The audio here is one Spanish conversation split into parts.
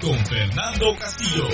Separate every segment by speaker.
Speaker 1: con Fernando Castillo.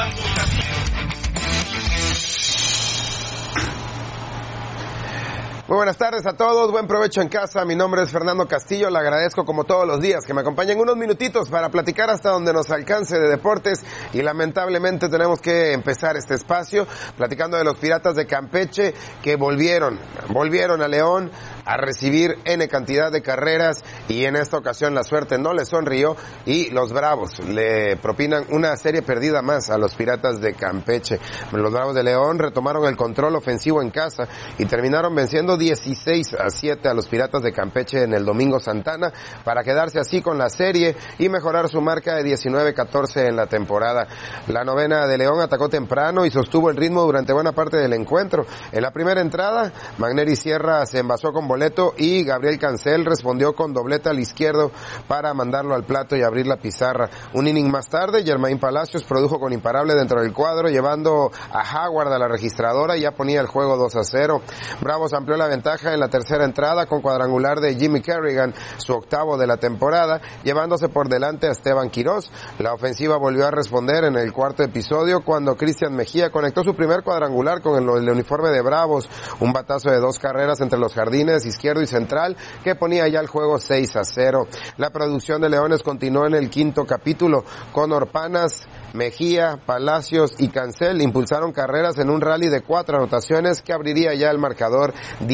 Speaker 2: Muy buenas tardes a todos, buen provecho en casa. Mi nombre es Fernando Castillo, le agradezco como todos los días que me acompañen unos minutitos para platicar hasta donde nos alcance de deportes, y lamentablemente tenemos que empezar este espacio platicando de los Piratas de Campeche que volvieron a León a recibir N cantidad de carreras, y en esta ocasión la suerte no les sonrió y los Bravos le propinan una serie perdida más a los Piratas de Campeche. Los Bravos de León retomaron el control ofensivo en casa y terminaron venciendo 16-7 a los Piratas de Campeche en el Domingo Santana para quedarse así con la serie y mejorar su marca de 19-14 en la temporada. La novena de León atacó temprano y sostuvo el ritmo durante buena parte del encuentro. En la primera entrada, Magneri Sierra se envasó con boleto y Gabriel Cancel respondió con doblete al izquierdo para mandarlo al plato y abrir la pizarra. Un inning más tarde, Germain Palacios produjo con imparable dentro del cuadro, llevando a Howard a la registradora y ya ponía el juego 2-0. Bravos amplió la ventaja en la tercera entrada con cuadrangular de Jimmy Kerrigan, su octavo de la temporada, llevándose por delante a Esteban Quiroz. La ofensiva volvió a responder en el cuarto episodio cuando Cristian Mejía conectó su primer cuadrangular con el uniforme de Bravos, un batazo de 2 carreras entre los jardines izquierdo y central que ponía ya el juego 6-0. La producción de Leones continuó en el quinto capítulo. Conor Panas, Mejía, Palacios y Cancel impulsaron carreras en un rally de 4 anotaciones que abriría ya el marcador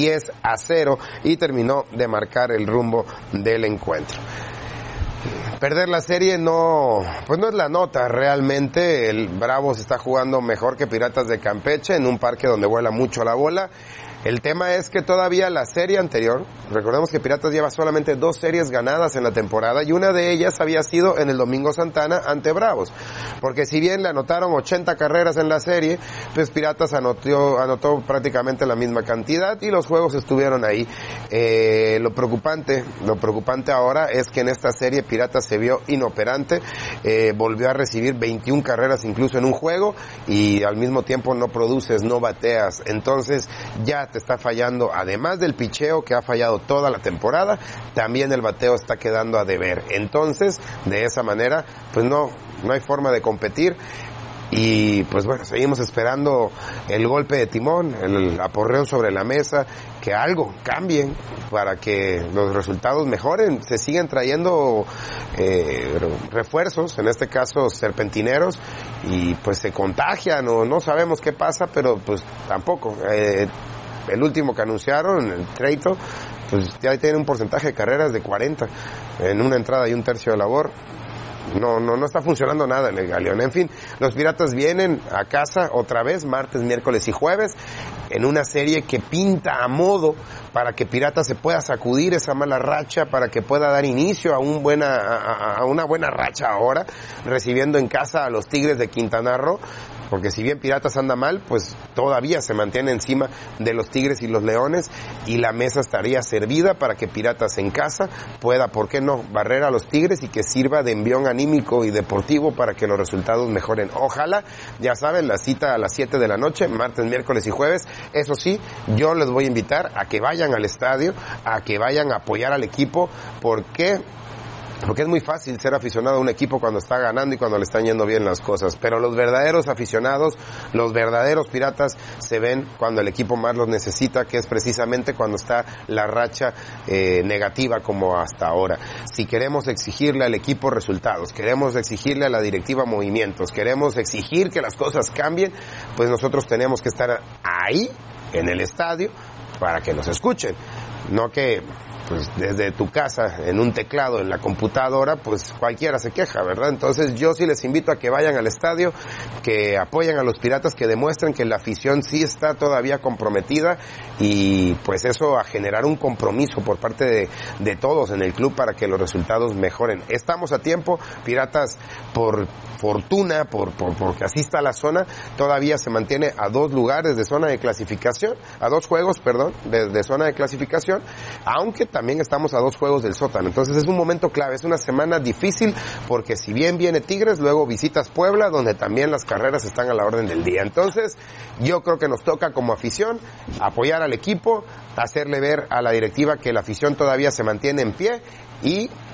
Speaker 2: 10-0 y terminó de marcar el rumbo del encuentro. Perder la serie no es la nota realmente. El Bravos está jugando mejor que Piratas de Campeche en un parque donde vuela mucho la bola. El tema es que todavía la serie anterior, recordemos que Piratas lleva solamente 2 series ganadas en la temporada y una de ellas había sido en el Domingo Santana ante Bravos, porque si bien le anotaron 80 carreras en la serie, pues Piratas anotó prácticamente la misma cantidad y los juegos estuvieron ahí. Lo preocupante ahora es que en esta serie Piratas se vio inoperante, volvió a recibir 21 carreras incluso en un juego y al mismo tiempo no produces, no bateas, entonces ya te está fallando, además del picheo que ha fallado toda la temporada, también el bateo está quedando a deber. Entonces, de esa manera, pues no hay forma de competir. Y pues bueno, seguimos esperando el golpe de timón, el aporreón sobre la mesa, que algo cambie para que los resultados mejoren, se siguen trayendo refuerzos, en este caso serpentineros, y pues se contagian o no sabemos qué pasa, pero pues tampoco. El último que anunciaron, el Treito, pues ya tiene un porcentaje de carreras de 40 en una entrada y un tercio de labor. No está funcionando nada en el Galeón. En fin, los Piratas vienen a casa otra vez, martes, miércoles y jueves, en una serie que pinta a modo para que Piratas se pueda sacudir esa mala racha, para que pueda dar inicio a una buena racha ahora, recibiendo en casa a los Tigres de Quintana Roo, porque si bien Piratas anda mal, pues todavía se mantiene encima de los Tigres y los Leones, y la mesa estaría servida para que Piratas en casa pueda, ¿por qué no?, barrer a los Tigres y que sirva de envión anímico y deportivo para que los resultados mejoren. Ojalá, ya saben, la cita a las 7 de la noche, martes, miércoles y jueves. Eso sí, yo les voy a invitar a que vayan al estadio, a que vayan a apoyar al equipo, porque es muy fácil ser aficionado a un equipo cuando está ganando y cuando le están yendo bien las cosas, pero los verdaderos aficionados, los verdaderos Piratas se ven cuando el equipo más los necesita, que es precisamente cuando está la racha negativa como hasta ahora. Si queremos exigirle al equipo resultados, queremos exigirle a la directiva movimientos, queremos exigir que las cosas cambien, pues nosotros tenemos que estar ahí en el estadio para que nos escuchen, no que pues desde tu casa, en un teclado, en la computadora, pues cualquiera se queja, ¿verdad? Entonces yo sí les invito a que vayan al estadio, que apoyen a los Piratas, que demuestren que la afición sí está todavía comprometida, y pues eso a generar un compromiso por parte de todos en el club para que los resultados mejoren. Estamos a tiempo. Piratas, por fortuna, porque así está la zona, todavía se mantiene a 2 lugares de zona de clasificación, a 2 juegos, perdón, de zona de clasificación, aunque también estamos a 2 juegos del sótano. Entonces es un momento clave, es una semana difícil, porque si bien viene Tigres, luego visitas Puebla, donde también las carreras están a la orden del día. Entonces yo creo que nos toca como afición apoyar al equipo, hacerle ver a la directiva que la afición todavía se mantiene en pie, y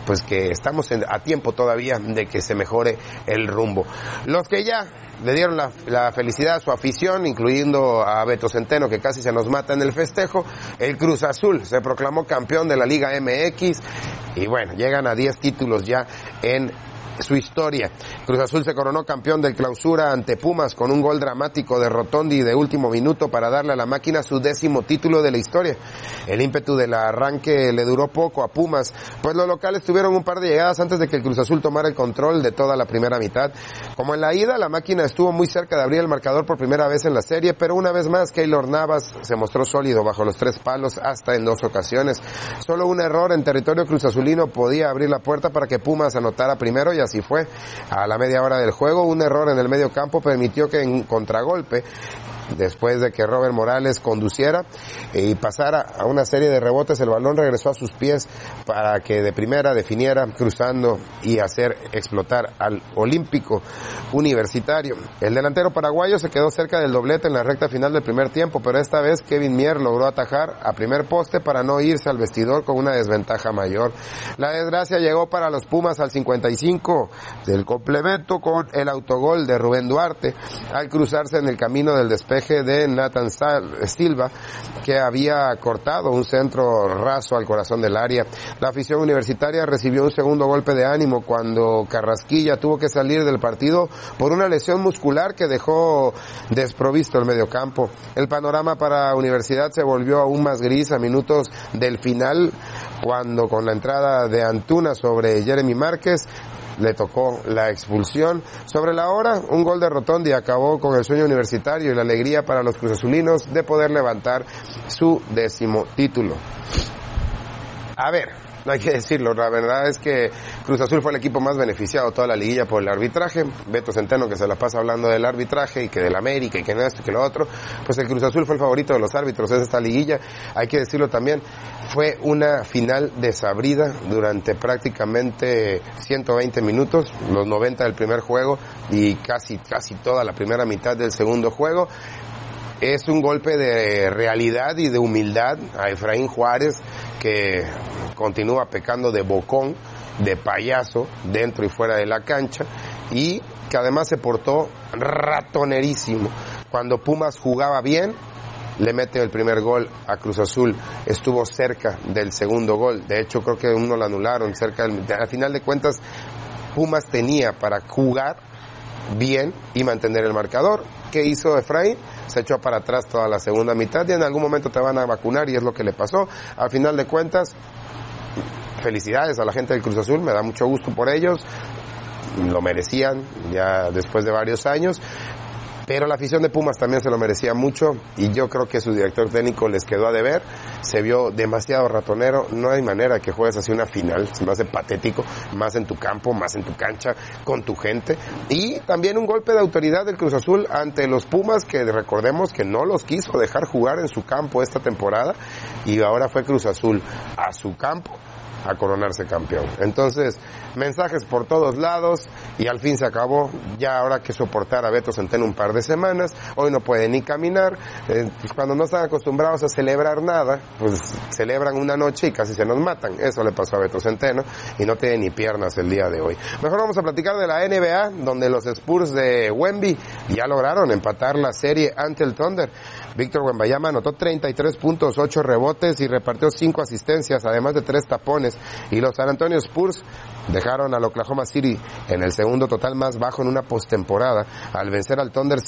Speaker 2: pues que estamos a tiempo todavía de que se mejore el rumbo. Los que ya le dieron la felicidad a su afición, incluyendo a Beto Centeno, que casi se nos mata en el festejo. El Cruz Azul se proclamó campeón de la Liga MX y bueno, llegan a 10 títulos ya en su historia. Cruz Azul se coronó campeón del Clausura ante Pumas con un gol dramático de Rotondi de último minuto para darle a la máquina su 10º título de la historia. El ímpetu del arranque le duró poco a Pumas, pues los locales tuvieron un par de llegadas antes de que el Cruz Azul tomara el control de toda la primera mitad. Como en la ida, la máquina estuvo muy cerca de abrir el marcador por primera vez en la serie, pero una vez más Keylor Navas se mostró sólido bajo los 3 palos hasta en 2 ocasiones. Solo un error en territorio cruzazulino podía abrir la puerta para que Pumas anotara primero y así fue. A la media hora del juego, un error en el medio campo permitió que en contragolpe, después de que Robert Morales conduciera y pasara a una serie de rebotes, el balón regresó a sus pies para que de primera definiera cruzando y hacer explotar al Olímpico Universitario. El delantero paraguayo se quedó cerca del doblete en la recta final del primer tiempo, pero esta vez Kevin Mier logró atajar a primer poste para no irse al vestidor con una desventaja mayor. La desgracia llegó para los Pumas al 55 del complemento con el autogol de Rubén Duarte al cruzarse en el camino del despeje de Nathan Silva, que había cortado un centro raso al corazón del área. La afición universitaria recibió un segundo golpe de ánimo cuando Carrasquilla tuvo que salir del partido por una lesión muscular que dejó desprovisto el mediocampo. El panorama para Universidad se volvió aún más gris a minutos del final, cuando con la entrada de Antuna sobre Jeremy Márquez le tocó la expulsión. Sobre la hora, un gol de Rotondi acabó con el sueño universitario y la alegría para los cruzazulinos de poder levantar su 10º título. A ver, no hay que decirlo, la verdad es que Cruz Azul fue el equipo más beneficiado toda la liguilla por el arbitraje. Beto Centeno, que se la pasa hablando del arbitraje y que del América y que no esto y que lo otro, pues el Cruz Azul fue el favorito de los árbitros en esta liguilla. Hay que decirlo también, fue una final desabrida durante prácticamente 120 minutos, los 90 del primer juego y casi toda la primera mitad del segundo juego. Es un golpe de realidad y de humildad a Efraín Juárez, que continúa pecando de bocón, de payaso, dentro y fuera de la cancha, y que además se portó ratonerísimo. Cuando Pumas jugaba bien, le mete el primer gol a Cruz Azul, estuvo cerca del segundo gol, de hecho creo que uno lo anularon, al final de cuentas Pumas tenía para jugar bien y mantener el marcador. ¿Qué hizo Efraín? Se echó para atrás toda la segunda mitad y en algún momento te van a vacunar y es lo que le pasó. Al final de cuentas, felicidades a la gente del Cruz Azul, me da mucho gusto por ellos, lo merecían ya después de varios años. Pero la afición de Pumas también se lo merecía mucho y yo creo que su director técnico les quedó a deber, se vio demasiado ratonero, no hay manera que juegues así una final, se me hace patético, más en tu campo, más en tu cancha, con tu gente. Y también un golpe de autoridad del Cruz Azul ante los Pumas, que recordemos que no los quiso dejar jugar en su campo esta temporada y ahora fue Cruz Azul a su campo a coronarse campeón. Entonces, mensajes por todos lados y al fin se acabó. Ya ahora que soportar a Beto Centeno un par de semanas, hoy no puede ni caminar, pues cuando no están acostumbrados a celebrar nada, pues celebran una noche y casi se nos matan. Eso le pasó a Beto Centeno y no tiene ni piernas el día de hoy. Mejor vamos a platicar de la NBA, donde los Spurs de Wemby ya lograron empatar la serie ante el Thunder. Víctor Wembanyama anotó 33 puntos, 8 rebotes y repartió 5 asistencias, además de 3 tapones. Y los San Antonio Spurs dejaron al Oklahoma City en el segundo total más bajo en una postemporada al vencer al Thunder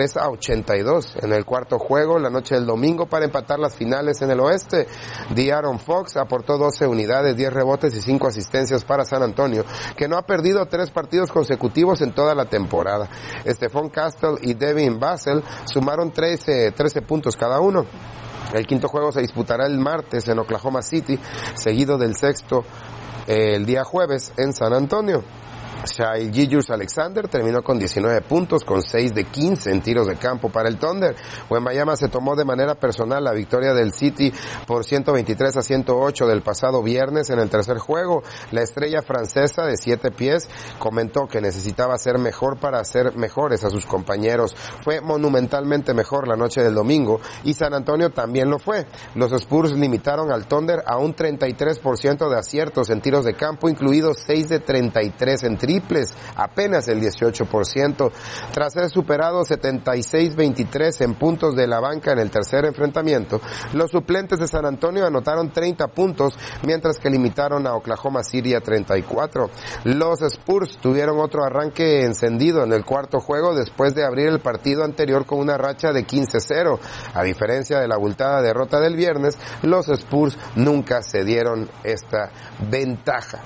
Speaker 2: 103-82 en el cuarto juego la noche del domingo para empatar las finales en el oeste. De'Aaron Fox aportó 12 unidades, 10 rebotes y 5 asistencias para San Antonio, que no ha perdido 3 partidos consecutivos en toda la temporada. Stephon Castle y Devin Vassell sumaron 13 puntos cada uno. El quinto juego se disputará el martes en Oklahoma City, seguido del sexto el día jueves en San Antonio. Shai Gilgeous-Alexander terminó con 19 puntos, con 6 de 15 en tiros de campo para el Thunder. Wembanyama se tomó de manera personal la victoria del City por 123-108 del pasado viernes en el tercer juego. La estrella francesa de 7 pies comentó que necesitaba ser mejor para hacer mejores a sus compañeros. Fue monumentalmente mejor la noche del domingo y San Antonio también lo fue. Los Spurs limitaron al Thunder a un 33% de aciertos en tiros de campo, incluidos 6 de 33 en triples, apenas el 18%. Tras ser superado 76-23 en puntos de la banca en el tercer enfrentamiento, los suplentes de San Antonio anotaron 30 puntos, mientras que limitaron a Oklahoma City a 34. Los Spurs tuvieron otro arranque encendido en el cuarto juego después de abrir el partido anterior con una racha de 15-0. A diferencia de la abultada derrota del viernes, los Spurs nunca cedieron esta ventaja.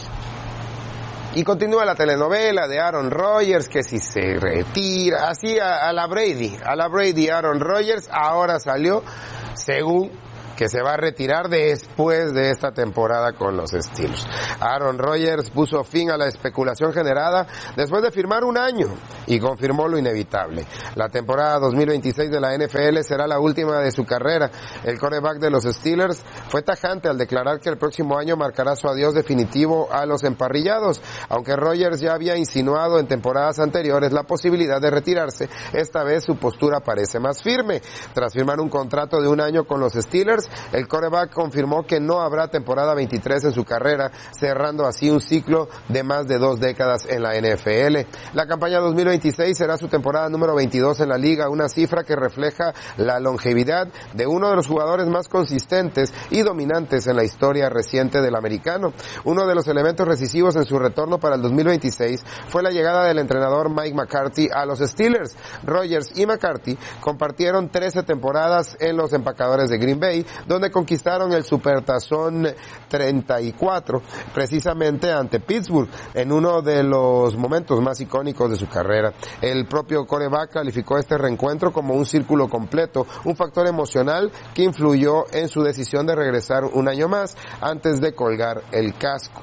Speaker 2: Y continúa la telenovela de Aaron Rodgers, que si se retira, así a la Brady Aaron Rodgers ahora salió, según que se va a retirar después de esta temporada con los Steelers. Aaron Rodgers puso fin a la especulación generada después de firmar un año y confirmó lo inevitable. La temporada 2026 de la NFL será la última de su carrera. El quarterback de los Steelers fue tajante al declarar que el próximo año marcará su adiós definitivo a los emparrillados. Aunque Rodgers ya había insinuado en temporadas anteriores la posibilidad de retirarse, esta vez su postura parece más firme. Tras firmar un contrato de un año con los Steelers, el quarterback confirmó que no habrá temporada 23 en su carrera, cerrando así un ciclo de más de 2 décadas en la NFL. La campaña 2026 será su temporada número 22 en la liga, una cifra que refleja la longevidad de uno de los jugadores más consistentes y dominantes en la historia reciente del americano. Uno de los elementos decisivos en su retorno para el 2026 fue la llegada del entrenador Mike McCarthy a los Steelers. Rodgers y McCarthy compartieron 13 temporadas en los empacadores de Green Bay, donde conquistaron el Supertazón 34, precisamente ante Pittsburgh, en uno de los momentos más icónicos de su carrera. El propio quarterback calificó este reencuentro como un círculo completo, un factor emocional que influyó en su decisión de regresar un año más antes de colgar el casco.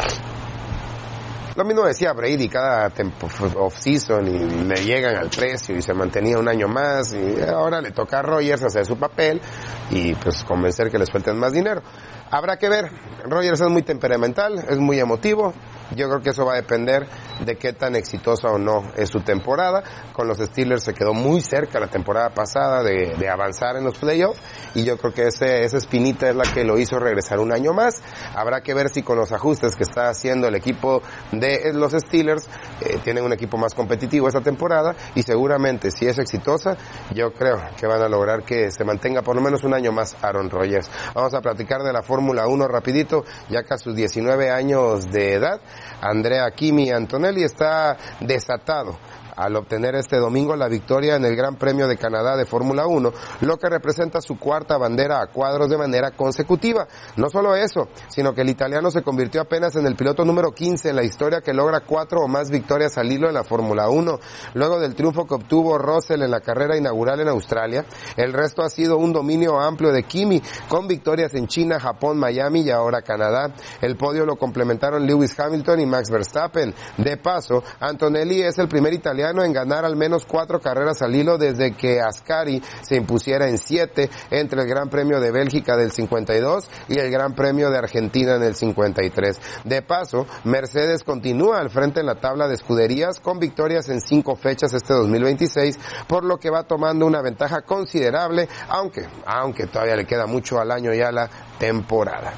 Speaker 2: Lo mismo decía Brady cada off-season y le llegan al precio y se mantenía un año más y ahora le toca a Rodgers hacer su papel y pues convencer que le suelten más dinero. Habrá que ver. Rodgers es muy temperamental, es muy emotivo. Yo creo que eso va a depender de qué tan exitosa o no es su temporada. Con los Steelers se quedó muy cerca la temporada pasada de avanzar en los playoffs y yo creo que esa espinita es la que lo hizo regresar un año más. Habrá que ver si con los ajustes que está haciendo el equipo de los Steelers tienen un equipo más competitivo esta temporada y seguramente si es exitosa yo creo que van a lograr que se mantenga por lo menos un año más Aaron Rodgers. Vamos a platicar de la Fórmula 1 rapidito, ya que a sus 19 años de edad Andrea Kimi Antonelli está desatado al obtener este domingo la victoria en el Gran Premio de Canadá de Fórmula 1, lo que representa su cuarta bandera a cuadros de manera consecutiva. No solo eso, sino que el italiano se convirtió apenas en el piloto número 15 en la historia que logra 4 o más victorias al hilo en la Fórmula 1. Luego del triunfo que obtuvo Russell en la carrera inaugural en Australia, el resto ha sido un dominio amplio de Kimi, con victorias en China, Japón, Miami y ahora Canadá. El podio lo complementaron Lewis Hamilton y Max Verstappen. De paso, Antonelli es el primer italiano en ganar al menos 4 carreras al hilo desde que Ascari se impusiera en 7 entre el Gran Premio de Bélgica del 52 y el Gran Premio de Argentina en el 53. De paso, Mercedes continúa al frente en la tabla de escuderías con victorias en 5 fechas este 2026, por lo que va tomando una ventaja considerable, aunque todavía le queda mucho al año y a la temporada.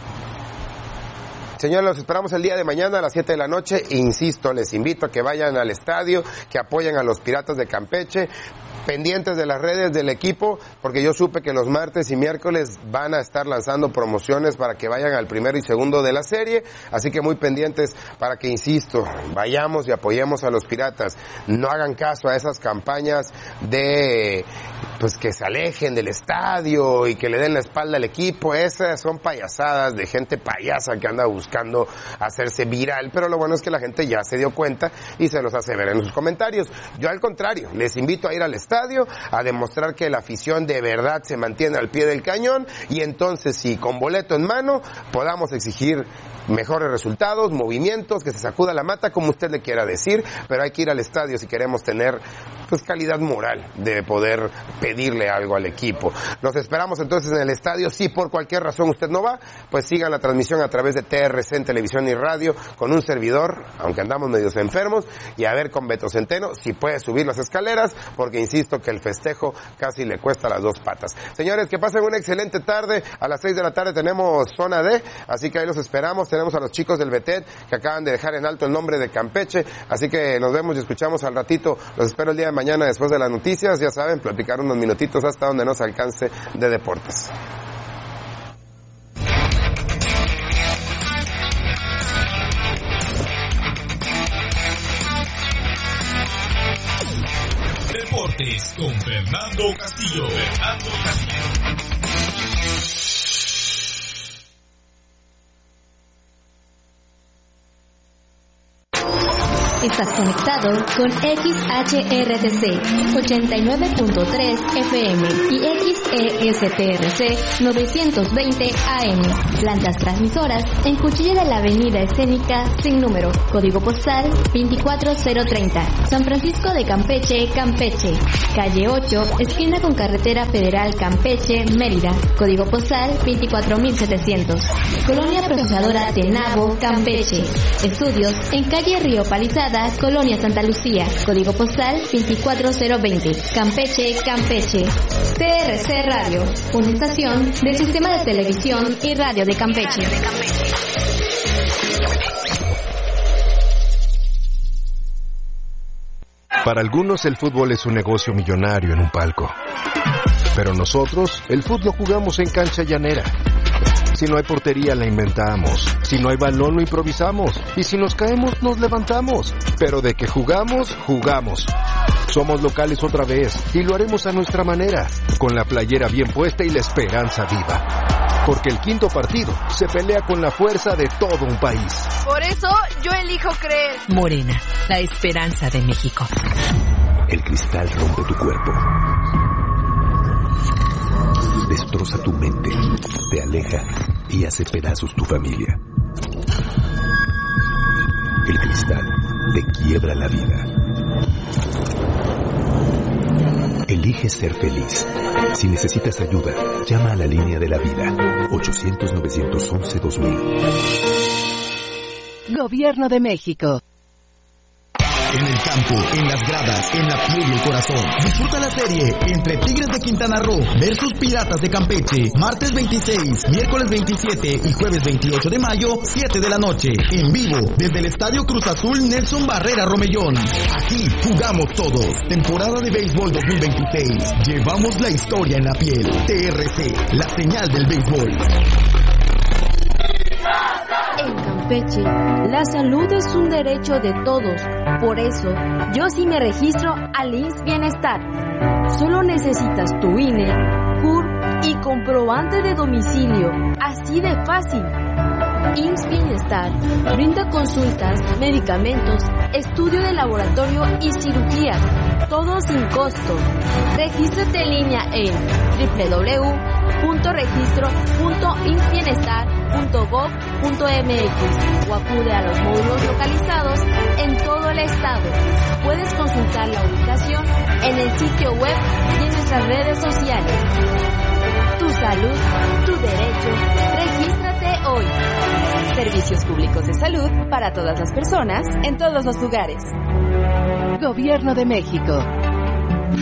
Speaker 2: Señores, los esperamos el día de mañana a las 7 de la noche. Insisto, les invito a que vayan al estadio, que apoyen a los Piratas de Campeche, pendientes de las redes del equipo, porque yo supe que los martes y miércoles van a estar lanzando promociones para que vayan al primero y segundo de la serie, así que muy pendientes para que, insisto, vayamos y apoyemos a los Piratas. No hagan caso a esas campañas de pues que se alejen del estadio y que le den la espalda al equipo. Esas son payasadas de gente payasa que anda buscando hacerse viral, pero lo bueno es que la gente ya se dio cuenta y se los hace ver en sus comentarios. Yo al contrario, les invito a ir al estadio, a demostrar que la afición de verdad se mantiene al pie del cañón y entonces sí, con boleto en mano, podamos exigir mejores resultados, movimientos, que se sacuda la mata, como usted le quiera decir, pero hay que ir al estadio si queremos tener pues calidad moral de poder pedirle algo al equipo. Los esperamos entonces en el estadio. Si por cualquier razón usted no va, pues sigan la transmisión a través de TRC en televisión y radio con un servidor, aunque andamos medios enfermos, y a ver con Beto Centeno si puede subir las escaleras, porque insisto que el festejo casi le cuesta las dos patas. Señores, que pasen una excelente tarde. A las 6 de la tarde tenemos Zona D, así que ahí los esperamos. Tenemos a los chicos del Betet que acaban de dejar en alto el nombre de Campeche, así que nos vemos y escuchamos al ratito. Los espero el día de mañana después de las noticias, ya saben, platicar unos minutitos hasta donde nos alcance de deportes.
Speaker 1: Deportes con Fernando Castillo.
Speaker 3: Estás conectado con XHRTC 89.3 FM y XESTRC 920 AM. Plantas transmisoras en Cuchilla de la Avenida Escénica sin número. Código postal 24030. San Francisco de Campeche, Campeche. Calle 8, esquina con Carretera Federal Campeche, Mérida. Código postal 24700. Colonia Procesadora Tenabo, Campeche. Estudios en calle Río Palizada, Colonia Santa Lucía, código postal 24020, Campeche, Campeche. TRC Radio, una estación del Sistema de Televisión y Radio de Campeche.
Speaker 4: Para algunos el fútbol es un negocio millonario en un palco. Pero nosotros, el fútbol jugamos en cancha llanera. Si no hay portería, la inventamos. Si no hay balón, lo improvisamos. Y si nos caemos, nos levantamos. Pero de que jugamos, jugamos. Somos locales otra vez y lo haremos a nuestra manera, con la playera bien puesta y la esperanza viva. Porque el quinto partido se pelea con la fuerza de todo un país.
Speaker 5: Por eso yo elijo creer.
Speaker 6: Morena, la esperanza de México.
Speaker 7: El cristal rompe tu cuerpo. Destroza tu mente, te aleja y hace pedazos tu familia. El cristal te quiebra la vida. Elige ser feliz. Si necesitas ayuda, llama a la línea de la vida. 800-911-2000.
Speaker 6: Gobierno de México.
Speaker 8: En el campo, en las gradas, en la piel y el corazón. Disfruta la serie entre Tigres de Quintana Roo versus Piratas de Campeche. Martes 26, miércoles 27 y jueves 28 de mayo, 7 de la noche. En vivo, desde el Estadio Cruz Azul Nelson Barrera Romellón. Aquí jugamos todos. Temporada de béisbol 2026. Llevamos la historia en la piel. TRC, la señal del béisbol.
Speaker 9: En Campeche, la salud es un derecho de todos. Por eso, yo sí me registro al IMSS Bienestar. Solo necesitas tu INE, CUR y comprobante de domicilio. Así de fácil. IMSS Bienestar brinda consultas, medicamentos, estudio de laboratorio y cirugía. Todo sin costo. Regístrate en línea en www.registro.imsbienestar.gov.mx o acude a los módulos localizados en todo el estado. Puedes consultar la ubicación en el sitio web y en nuestras redes sociales. Tu salud, tu derecho. Regístrate hoy. Servicios públicos de salud para todas las personas en todos los lugares.
Speaker 6: Gobierno de México.